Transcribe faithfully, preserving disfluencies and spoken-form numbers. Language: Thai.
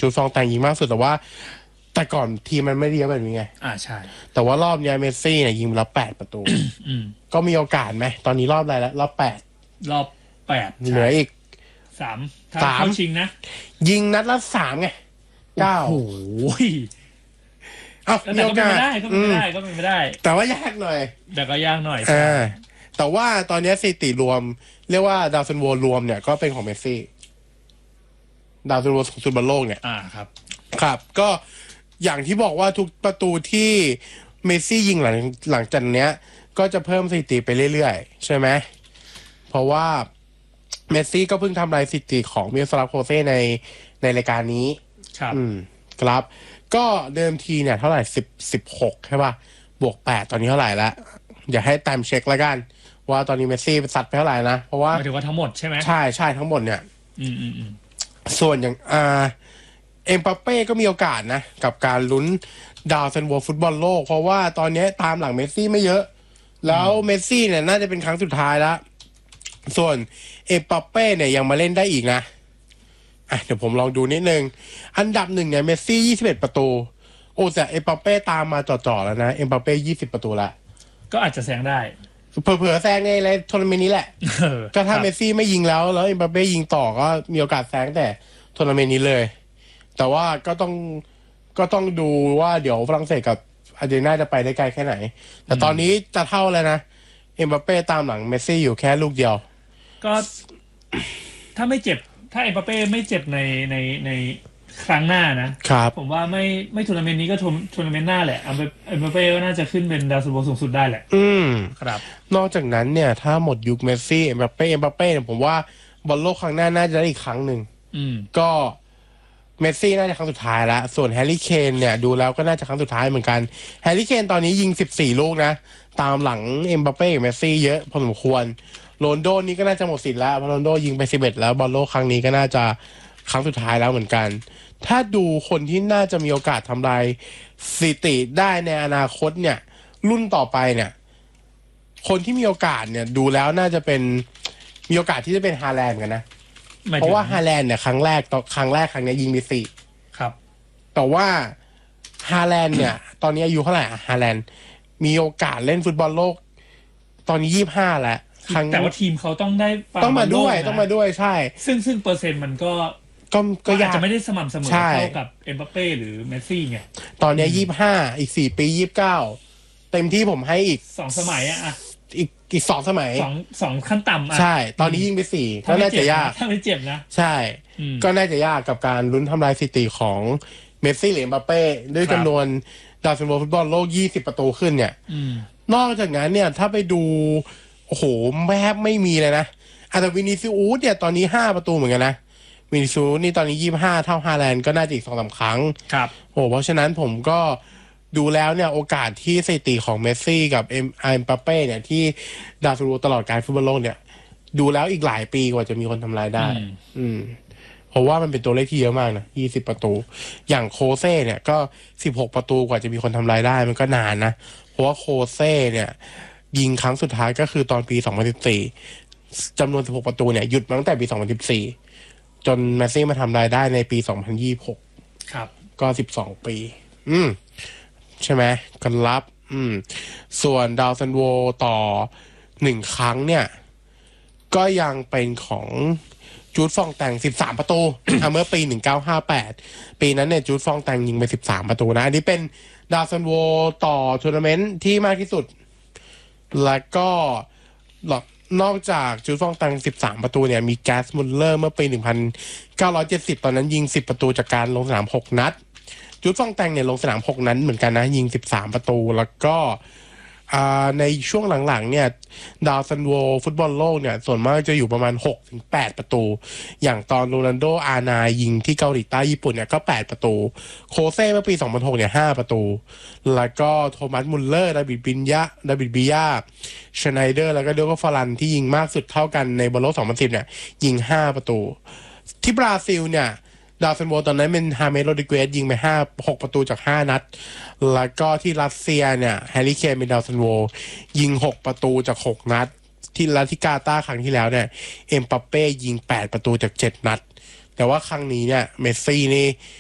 จูดฟองแตงยิงมากสุดแต่ว่าแต่ก่อนทีมมันไม่ได้เยอะแบบนี้ไงอ่าใช่แต่ว่ารอบนี้เมสซี่เนี่ยยิงแล้วแปดประตูก็มีโอกาสไหมตอนนี้รอบอะไรแล้วรอบแปดรอบแปดเหลืออีกสามสามเข้าชิงนะยิงนัดละสามไงเก้าโอ้โหเอาแต่ก็เป็นไม่ได้ก็เป็นไม่ได้ก็เป็นไม่ได้แต่ว่ายากหน่อยแต่ก็ยากหน่อยอ่าแต่ว่าตอนนี้สถิติรวมเรียกว่าดาวซันโวรวมเนี่ยก็เป็นของเมสซี่ดาวซันโวสูงสุดบนโลกเนี่ยอ่าครับครับก็อย่างที่บอกว่าทุกประตูที่เมสซี่ยิงหลังหลังจากเนี้ยก็จะเพิ่มสถิติไปเรื่อยๆใช่ไหมเพราะว่าเมสซี่ก็เพิ่งทำลายสถิติของมิโซลาโคเซ่ในในรายการนี้ครับอืมครับก็เดิมทีเนี่ยเท่าไหร่สิบสิบหกใช่ป่ะบวกแปดตอนนี้เท่าไหร่ละอย่าให้ตามเช็คแล้วกันว่าตอนนี้เมสซี่ไปซัดไปเท่าไหร่นะเพราะว่าหมายถึงว่าทั้งหมดใช่ไหมใช่ใช่ทั้งหมดเนี่ยอืมอืมอืมส่วนอย่างอ่าเอ็มบัปเป้ก็มีโอกาสนะกับการลุ้นดาวซันโวฟุตบอลโลกเพราะว่าตอนนี้ตามหลังเมสซี่ไม่เยอะแล้วเมสซี่เนี่ยน่าจะเป็นครั้งสุดท้ายแล้วส่วนเอ็มบัปเป้เนี่ยยังมาเล่นได้อีกนะอ่ะเดี๋ยวผมลองดูนิดนึงอันดับหนึ่งเนี่ยเมสซี่ยี่สิบเอ็ดประตูโอ้แต่เอ็มบัปเป้ตามมาจ่อๆแล้วนะเอ็มบัปเป้ยี่สิบประตูละก็อาจจะแซงได้เผื่อๆแซงในในทัวร์นาเมนต์นี้แหละก็ถ้าเมสซี่ไม่ยิงแล้วแล้วเอ็มบัปเป้ยิงต่อก็มีโอกาสแซงแต่ทัวร์นาเมนต์นี้เลยแต่ว่าก็ต้องก็ต้องดูว่าเดี๋ยวฝรั่งเศสกับอาร์เจนตินาจะไปได้ไกลแค่ไหนแต่ตอนนี้จะเท่าแล้วนะเอ็มบัปเป้ตามหลังเมสซี่อยู่แค่ลูกเดียวก็ถ้าไม่เจ็บถ้าเอ็มบัปเป้ไม่เจ็บในในในครั้งหน้านะครับผมว่าไม่ไม่ทัวร์นาเมนต์นี้ก็ทัวร์นาเมนต์หน้าแหละเอ็มบัปเป้ก็น่าจะขึ้นเป็นดาวซันโวสูงสุดได้แหละอืมครับนอกจากนั้นเนี่ยถ้าหมดยุคเมสซี่เอ็มบัปเป้เอ็มบัปเป้เนี่ยผมว่าบอลโลกครั้งหน้าน่าจะได้อีกครั้งหนึ่งก็เมสซี่น่าจะครั้งสุดท้ายแล้วส่วนแฮร์รี่เคนเนี่ยดูแล้วก็น่าจะครั้งสุดท้ายเหมือนกันแฮร์รี่เคนตอนนี้ยิงสิบสี่ลูกนะตามหลังเอ็มบัปเป้กับเมสซี่เยอะพอสมควรโรนโดนี่ก็น่าจะหมดสิทธิ์แล้วเพราะโรนโดยิงไปสิบเอ็ดแล้วบอลโลกครั้งนี้ก็น่าจะครั้งสุดท้ายแล้วเหมือนกันถ้าดูคนที่น่าจะมีโอกาสทำลายสถิติได้ในอนาคตเนี่ยรุ่นต่อไปเนี่ยคนที่มีโอกาสเนี่ยดูแล้วน่าจะเป็นมีโอกาสที่จะเป็นฮาแลนด์กันนะเพราะว่าฮาแลนด์เนี่ยครั้งแรกตอนครั้งแรกครั้งนี้ยิงไปสี่ครับแต่ว่าฮาแลนด์เนี่ยตอนนี้อายุเท่าไหร่ฮาแลนด์มีโอกาสเล่นฟุตบอลโลกตอนนี้ยี่สิบห้าแล้วแต่ว่าทีมเขาต้องได้ต้องมาด้วยต้องมาด้วยใช่ซึ่งซึ่งเปอร์เซ็นต์มันก็ก็ก็ยากจะไม่ได้สม่ำเสมอเท่ากับเอ็มบัปเป้หรือเมสซี่ไงตอนนี้ยี่สิบห้าอีกสี่ปียี่สิบเก้าเต็มที่ผมให้อีกสองสมัยอ่ะอีกอีกสองสมัยสองสองขั้นต่ำอ่ะใช่ตอนนี้ยิงไปสี่ก็น่าจะยากถ้าไม่เจ็บนะใช่ก็น่าจะยากกับการลุ้นทำลายสถิติของเมสซี่หรือเอ็มบัปเป้ด้วยจำนวนดาวซันโวฟุตบอลโลกยี่สิบประตูขึ้นเนี่ยนอกจากนั้นเนี่ยถ้าไปดูโอ้โหแทบไม่มีเลยนะอาแต่วินิซิอุสเนี่ยตอนนี้ห้าประตูเหมือนกันนะวินิซิอุสนี่ตอนนี้ยี่สิบห้าเท่าฮาแลนด์ก็น่าจะอีกสองสามครั้งครับโอ้เพราะฉะนั้นผมก็ดูแล้วเนี่ยโอกาสที่สถิติของเมสซี่กับเอ็มเอ็มบัปเป้เนี่ยที่ดาวซันโวตลอดการฟุตบอลโลกเนี่ยดูแล้วอีกหลายปีกว่าจะมีคนทำลายได้อืมเพราะว่ามันเป็นตัวเลขที่เยอะมากนะยี่สิบประตูอย่างโคเซ่เนี่ยก็สิบหกประตูกว่าจะมีคนทำลายได้มันก็นานนะเพราะว่าโคเซ่เนี่ยยิงครั้งสุดท้ายก็คือตอนปีสองพันสิบสี่จำนวนสิบหกประตูเนี่ยหยุดมาตั้งแต่ปีสองพันสิบสี่จนเมสซี่มาทำรายได้ในปีสองพันยี่สิบหกครับก็สิบสองปีอืมใช่ไหมกันรับอืมส่วนดาวซันโวต่อหนึ่งครั้งเนี่ยก็ยังเป็นของจูดฟองแตงสิบสามประตู เมื่อปีหนึ่งพันเก้าร้อยห้าสิบแปดปีนั้นเนี่ยจูดฟองแตงยิงไปสิบสามประตูนะอันนี้เป็นดาวซันโวต่อทัวร์นาเมนต์ที่มากที่สุดแล้วก็นอกจากจูดฟองแตงสิบสามประตูเนี่ยมีแกสมุลเลอร์เมื่อปีหนึ่งพันเก้าร้อยเจ็ดสิบตอนนั้นยิงสิบประตูจากการลงสนามหกนัดจูดฟองแตงเนี่ยลงสนามหกนัดเหมือนกันนะยิงสิบสามประตูแล้วก็ในช่วงหลังๆเนี่ยดาวซันโวฟุตบอลโลกเนี่ยส่วนมากจะอยู่ประมาณ หกถึงแปด ประตูอย่างตอนโรนัลโดอาร์ไนน์ยิงที่เกาหลีใต้ญี่ปุ่นเนี่ยก็แปดประตูโคเซ่เมื่อปีสองพันหกเนี่ยห้าประตูแล้วก็โทมัสมุลเลอร์ดาวิดบินยาดาวิดบิยาชไนเดอร์แล้วก็เดโก้ฟารันที่ยิงมากสุดเท่ากันในบอลโลกสองพันสิบเนี่ยยิงห้าประตูที่บราซิลเนี่ยดาวซันโวตอนนั้นเป็นฮาเมสโรดริเกสยิงไปห้า หกประตูจากห้านัดแล้วก็ที่รัสเซียเนี่ยแฮร์รี่เคนเป็นดาวซันโวยิงหกประตูจากหกนัดที่ลาทิกาตาครั้งที่แล้วเนี่ยเอ็มบัปเป้ยิงแปดประตูจากเจ็ดนัดแต่ว่าครั้งนี้เนี่ยเมสซี่นี่